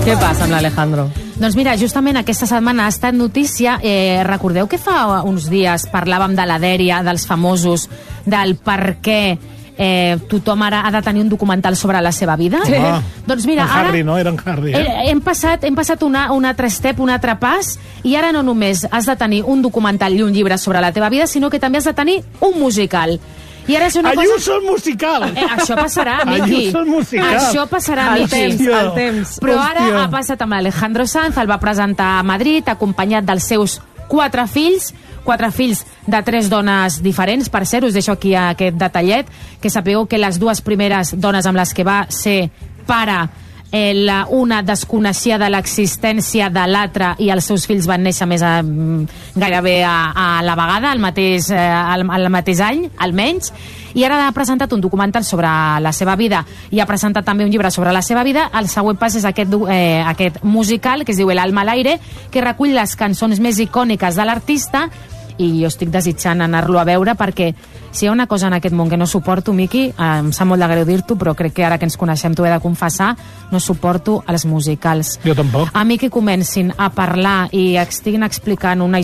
Què passa amb l'Alejandro? Doncs mira, justament aquesta setmana ha estat notícia. Recordeu que fa uns dies parlàvem de la dèria, dels famosos, del per què tothom ara ha de tenir un documental sobre la seva vida? Sí. Doncs mira, en Harry, no? Era en Harry. Hem passat un altre step, un altre pas, i ara no només has de tenir un documental i un llibre sobre la teva vida, sinó que també has de tenir un musical. I ara és una Ayuso el musical! Això passarà, Miqui. Ayuso el musical. Això passarà, Miqui. El temps. Però ara ha passat amb l'Alejandro Sanz, el va presentar a Madrid, acompanyat dels seus 4 fills de 3 dones diferents. Per cert, us deixo aquí aquest detallet, que sapigueu que les 2 primeres dones amb les que va ser pare, una desconeixia de l'existència de l'altra i els seus fills van néixer gairebé a la vegada, al mateix any, almenys, i ara ha presentat un documental sobre la seva vida i ha presentat també un llibre sobre la seva vida. El següent pas és aquest musical que es diu El alma al aire, que recull les cançons més icòniques de l'artista, i jo estic desitjant anar-lo a veure, perquè si hi ha una cosa en aquest món que no suporto, Miqui, em sap molt de greu dir-t'ho, però crec que ara que ens coneixem t'ho he de confessar, no suporto els musicals. Jo tampoc. A mi que comencin a parlar i estiguin explicant una